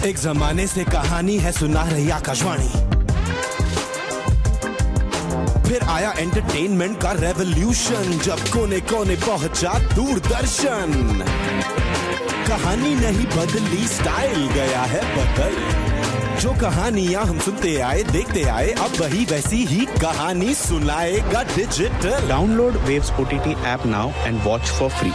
एक जमाने से कहानी है सुना रही आकाशवाणी, फिर आया एंटरटेनमेंट का रेवोल्यूशन, जब कोने कोने पहुंचा दूरदर्शन। कहानी नहीं बदली, स्टाइल गया है बदल। जो कहानियां हम सुनते आए देखते आए, अब वही वैसी ही कहानी सुनाएगा digital. Download waves OTT app now and watch for free.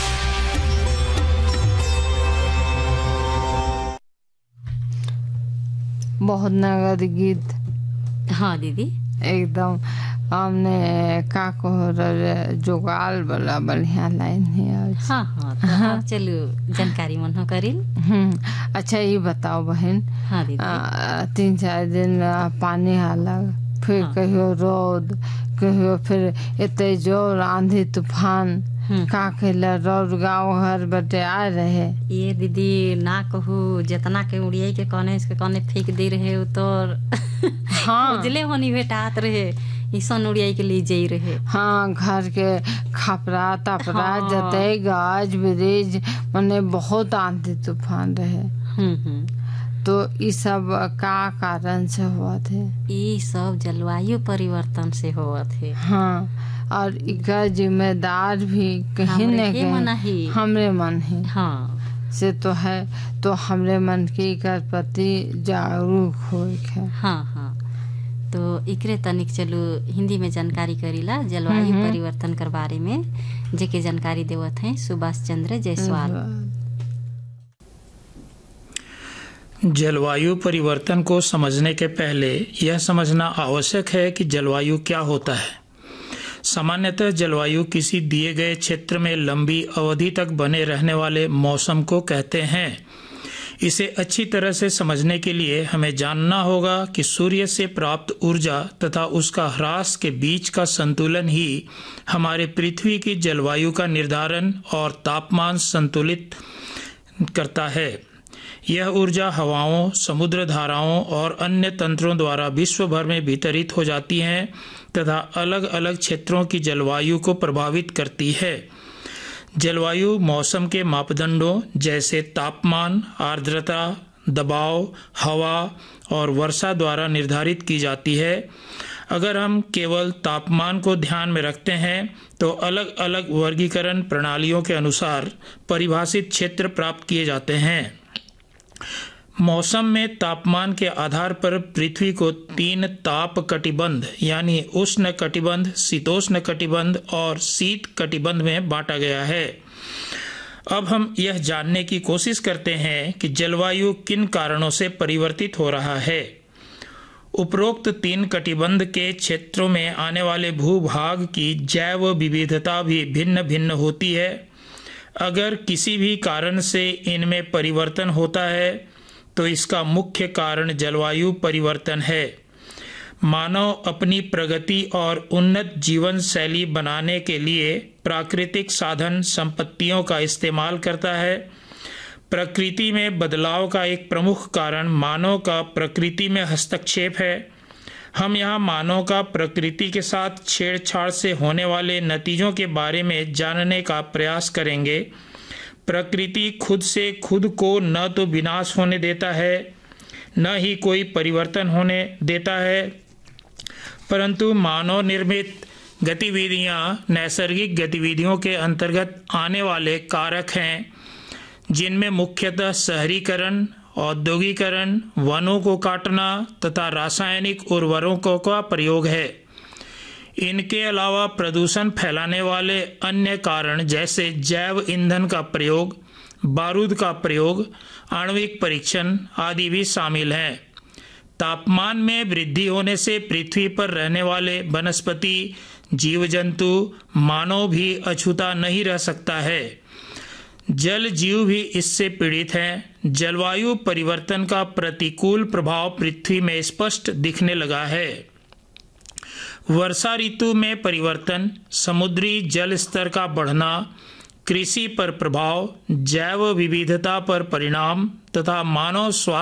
बहुत नगर गीत। हाँ दीदी, एकदम हमने का कहो जुगाल वाला बढ़िया लाइन है। हाँ हाँ तो हाँ चलो जानकारी मन हो करिल। अच्छा ये बताओ बहन। हाँ दीदी। 3-4 दिन पानी अलग, फिर हाँ। कहियो रोद, कहियो फिर इतने जोर आंधी तूफान, का कहला रोड गाँव घर बटे आ रहे। ये दीदी ना कहू, जितना के उड़िया के कोने इसके कोने फेंक दे रहे हो तो हाँ उजले होनी भेटात रहे, ईसन उड़िया के लिए जाई रहे। हाँ घर के खपरा तपरा हाँ। जते गाज ब्रिज मने बहुत आंधी तूफान रहे। तो ये सब का कारण से हुआ थे? ये सब जलवायु परिवर्तन से हुआ थे। हाँ, और इसका जिम्मेदार भी कहीं न कहीं हमरे मन ही हाँ से तो है। तो हमरे मन के कर प्रति जागरूक हो है। हाँ हाँ तो इकरे तनिक चलो हिंदी में जानकारी करीला जलवायु परिवर्तन कर बारे में, जेके जानकारी देवत हैं सुभाष चंद्र जायसवाल। जलवायु परिवर्तन को समझने के पहले यह समझना आवश्यक है कि जलवायु क्या होता है। सामान्यतः जलवायु किसी दिए गए क्षेत्र में लंबी अवधि तक बने रहने वाले मौसम को कहते हैं। इसे अच्छी तरह से समझने के लिए हमें जानना होगा कि सूर्य से प्राप्त ऊर्जा तथा उसका ह्रास के बीच का संतुलन ही हमारे पृथ्वी की जलवायु का निर्धारण और तापमान संतुलित करता है। यह ऊर्जा हवाओं, समुद्र धाराओं और अन्य तंत्रों द्वारा विश्व भर में वितरित हो जाती है तथा अलग अलग क्षेत्रों की जलवायु को प्रभावित करती है। जलवायु मौसम के मापदंडों जैसे तापमान, आर्द्रता, दबाव, हवा और वर्षा द्वारा निर्धारित की जाती है। अगर हम केवल तापमान को ध्यान में रखते हैं तो अलग अलग वर्गीकरण प्रणालियों के अनुसार परिभाषित क्षेत्र प्राप्त किए जाते हैं। मौसम में तापमान के आधार पर पृथ्वी को 3 ताप कटिबंध यानी उष्ण कटिबंध, शीतोष्ण कटिबंध और शीत कटिबंध में बांटा गया है। अब हम यह जानने की कोशिश करते हैं कि जलवायु किन कारणों से परिवर्तित हो रहा है। उपरोक्त 3 कटिबंध के क्षेत्रों में आने वाले भूभाग की जैव विविधता भी भिन्न भिन्न होती है। अगर किसी भी कारण से इनमें परिवर्तन होता है तो इसका मुख्य कारण जलवायु परिवर्तन है। मानव अपनी प्रगति और उन्नत जीवन शैली बनाने के लिए प्राकृतिक साधन संपत्तियों का इस्तेमाल करता है। प्रकृति में बदलाव का एक प्रमुख कारण मानव का प्रकृति में हस्तक्षेप है। हम यहाँ मानव का प्रकृति के साथ छेड़छाड़ से होने वाले नतीजों के बारे में जानने का प्रयास करेंगे। प्रकृति खुद से खुद को न तो विनाश होने देता है, न ही कोई परिवर्तन होने देता है, परंतु मानव निर्मित गतिविधियाँ नैसर्गिक गतिविधियों के अंतर्गत आने वाले कारक हैं, जिनमें मुख्यतः शहरीकरण, औद्योगिकरण, वनों को काटना तथा रासायनिक उर्वरकों का प्रयोग है। इनके अलावा प्रदूषण फैलाने वाले अन्य कारण जैसे जैव ईंधन का प्रयोग, बारूद का प्रयोग, आणविक परीक्षण आदि भी शामिल हैं। तापमान में वृद्धि होने से पृथ्वी पर रहने वाले वनस्पति, जीव जंतु, मानव भी अछूता नहीं रह सकता है। जल जीव भी इससे पीड़ित हैं। जलवायु परिवर्तन का प्रतिकूल प्रभाव पृथ्वी में स्पष्ट दिखने लगा है। वर्षा ऋतु में परिवर्तन, समुद्री जल स्तर का बढ़ना, कृषि पर प्रभाव, जैव विविधता पर परिणाम तथा मानव स्वास्थ्य